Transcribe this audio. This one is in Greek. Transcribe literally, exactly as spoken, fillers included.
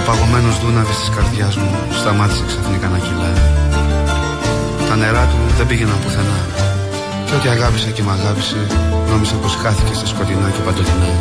παγωμένος δούναβης της καρδιάς μου σταμάτησε ξαφνικά να κυλάει. Τα νερά του δεν πήγαιναν πουθενά. Και ό,τι αγάπησα και μ' αγάπησε νόμισα πως χάθηκε στα σκοτεινά και παντοτινά.